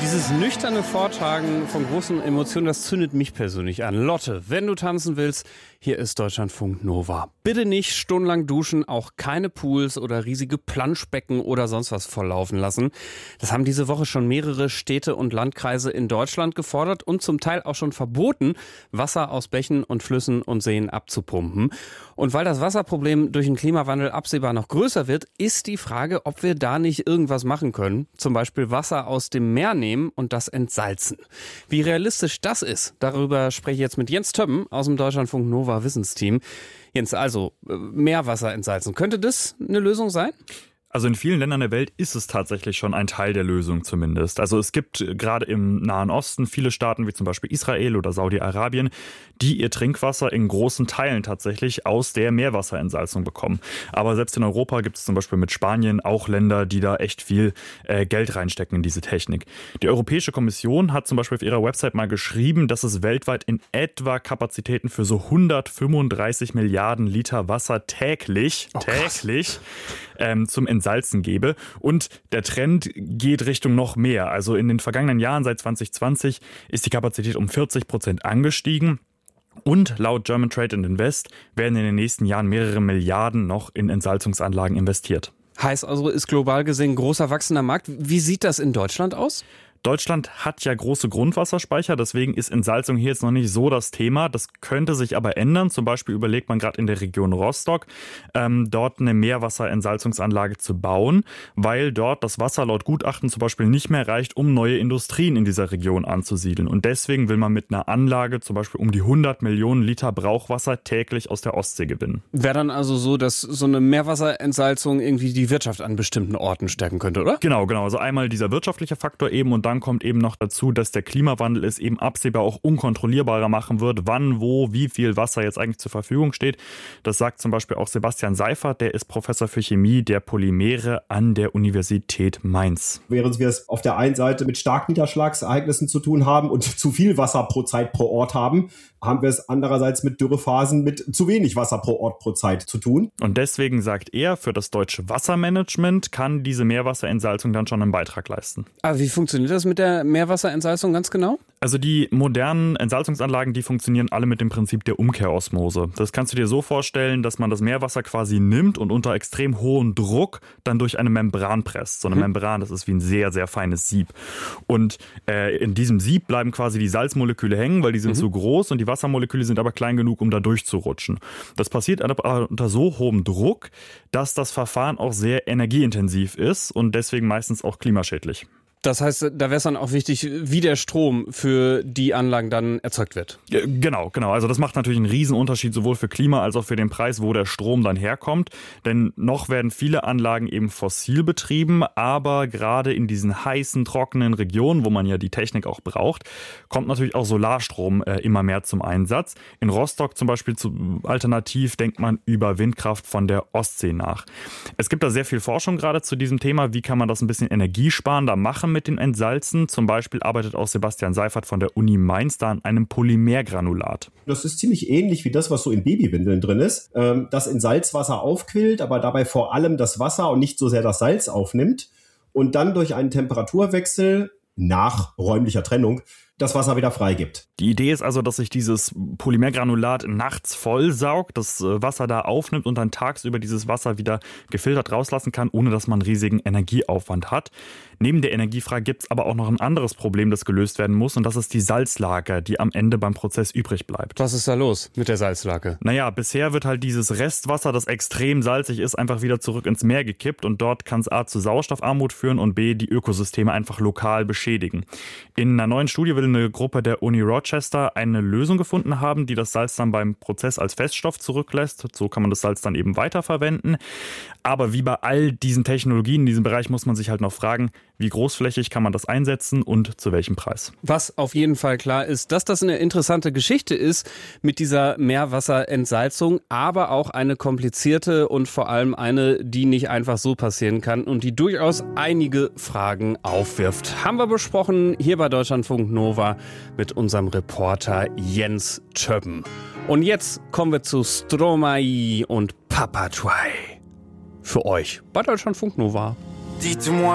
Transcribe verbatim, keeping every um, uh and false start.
Dieses nüchterne Vortragen von großen Emotionen, das zündet mich persönlich an. Lotte, wenn du tanzen willst, hier ist Deutschlandfunk Nova. Bitte nicht stundenlang duschen, auch keine Pools oder riesige Planschbecken oder sonst was volllaufen lassen. Das haben diese Woche schon mehrere Städte und Landkreise in Deutschland gefordert und zum Teil auch schon verboten, Wasser aus Bächen und Flüssen und Seen abzupumpen. Und weil das Wasserproblem durch den Klimawandel absehbar noch größer wird, ist die Frage, ob wir da nicht irgendwas machen können. Zum Beispiel Wasser aus dem Meer nehmen und das entsalzen. Wie realistisch das ist, darüber spreche ich jetzt mit Jens Töppen aus dem Deutschlandfunk Nova Wissensteam. Jens, also Meerwasser entsalzen, könnte das eine Lösung sein? Also in vielen Ländern der Welt ist es tatsächlich schon ein Teil der Lösung zumindest. Also es gibt gerade im Nahen Osten viele Staaten wie zum Beispiel Israel oder Saudi-Arabien, die ihr Trinkwasser in großen Teilen tatsächlich aus der Meerwasserentsalzung bekommen. Aber selbst in Europa gibt es zum Beispiel mit Spanien auch Länder, die da echt viel äh, Geld reinstecken in diese Technik. Die Europäische Kommission hat zum Beispiel auf ihrer Website mal geschrieben, dass es weltweit in etwa Kapazitäten für so hundertfünfunddreißig Milliarden Liter Wasser täglich, oh, täglich ähm, zum Entsalzen gebe. Und der Trend geht Richtung noch mehr. Also in den vergangenen Jahren, seit zwanzig zwanzig, ist die Kapazität um vierzig Prozent angestiegen. Und laut German Trade and Invest werden in den nächsten Jahren mehrere Milliarden noch in Entsalzungsanlagen investiert. Heißt also, ist global gesehen ein großer wachsender Markt. Wie sieht das in Deutschland aus? Deutschland hat ja große Grundwasserspeicher, deswegen ist Entsalzung hier jetzt noch nicht so das Thema. Das könnte sich aber ändern. Zum Beispiel überlegt man gerade in der Region Rostock, ähm, dort eine Meerwasserentsalzungsanlage zu bauen, weil dort das Wasser laut Gutachten zum Beispiel nicht mehr reicht, um neue Industrien in dieser Region anzusiedeln. Und deswegen will man mit einer Anlage zum Beispiel um die hundert Millionen Liter Brauchwasser täglich aus der Ostsee gewinnen. Wäre dann also so, dass so eine Meerwasserentsalzung irgendwie die Wirtschaft an bestimmten Orten stärken könnte, oder? Genau, genau. Also einmal dieser wirtschaftliche Faktor eben und dann kommt eben noch dazu, dass der Klimawandel es eben absehbar auch unkontrollierbarer machen wird, wann, wo, wie viel Wasser jetzt eigentlich zur Verfügung steht. Das sagt zum Beispiel auch Sebastian Seifert, der ist Professor für Chemie der Polymere an der Universität Mainz. Während wir es auf der einen Seite mit Starkniederschlagsereignissen zu tun haben und zu viel Wasser pro Zeit pro Ort haben, haben wir es andererseits mit Dürrephasen mit zu wenig Wasser pro Ort pro Zeit zu tun. Und deswegen sagt er, für das deutsche Wassermanagement kann diese Meerwasserentsalzung dann schon einen Beitrag leisten. Aber wie funktioniert das mit der Meerwasserentsalzung ganz genau? Also die modernen Entsalzungsanlagen, die funktionieren alle mit dem Prinzip der Umkehrosmose. Das kannst du dir so vorstellen, dass man das Meerwasser quasi nimmt und unter extrem hohem Druck dann durch eine Membran presst. So eine mhm. Membran, das ist wie ein sehr, sehr feines Sieb. Und äh, in diesem Sieb bleiben quasi die Salzmoleküle hängen, weil die sind mhm. zu groß und die Wassermoleküle sind aber klein genug, um da durchzurutschen. Das passiert aber unter so hohem Druck, dass das Verfahren auch sehr energieintensiv ist und deswegen meistens auch klimaschädlich. Das heißt, da wäre es dann auch wichtig, wie der Strom für die Anlagen dann erzeugt wird. Ja, genau, genau. Also das macht natürlich einen Riesenunterschied sowohl für Klima als auch für den Preis, wo der Strom dann herkommt. Denn noch werden viele Anlagen eben fossil betrieben, aber gerade in diesen heißen, trockenen Regionen, wo man ja die Technik auch braucht, kommt natürlich auch Solarstrom äh, immer mehr zum Einsatz. In Rostock zum Beispiel zu, alternativ denkt man über Windkraft von der Ostsee nach. Es gibt da sehr viel Forschung gerade zu diesem Thema. Wie kann man das ein bisschen energiesparender machen mit dem Entsalzen? Zum Beispiel arbeitet auch Sebastian Seifert von der Uni Mainz da an einem Polymergranulat. Das ist ziemlich ähnlich wie das, was so in Babywindeln drin ist, das in Salzwasser aufquillt, aber dabei vor allem das Wasser und nicht so sehr das Salz aufnimmt und dann durch einen Temperaturwechsel nach räumlicher Trennung das Wasser wieder freigibt. Die Idee ist also, dass sich dieses Polymergranulat nachts vollsaugt, das Wasser da aufnimmt und dann tagsüber dieses Wasser wieder gefiltert rauslassen kann, ohne dass man einen riesigen Energieaufwand hat. Neben der Energiefrage gibt es aber auch noch ein anderes Problem, das gelöst werden muss, und das ist die Salzlake, die am Ende beim Prozess übrig bleibt. Was ist da los mit der Salzlake? Naja, bisher wird halt dieses Restwasser, das extrem salzig ist, einfach wieder zurück ins Meer gekippt und dort kann es A zu Sauerstoffarmut führen und B die Ökosysteme einfach lokal beschädigen. In einer neuen Studie will eine Gruppe der Uni Rochester eine Lösung gefunden haben, die das Salz dann beim Prozess als Feststoff zurücklässt. So kann man das Salz dann eben weiterverwenden. Aber wie bei all diesen Technologien in diesem Bereich muss man sich halt noch fragen, wie großflächig kann man das einsetzen und zu welchem Preis? Was auf jeden Fall klar ist, dass das eine interessante Geschichte ist mit dieser Meerwasserentsalzung, aber auch eine komplizierte und vor allem eine, die nicht einfach so passieren kann und die durchaus einige Fragen aufwirft. Haben wir besprochen hier bei Deutschlandfunk Nova mit unserem Reporter Jens Töppen. Und jetzt kommen wir zu Stromae und Papa Try. Für euch bei Deutschlandfunk Nova. Dites-moi.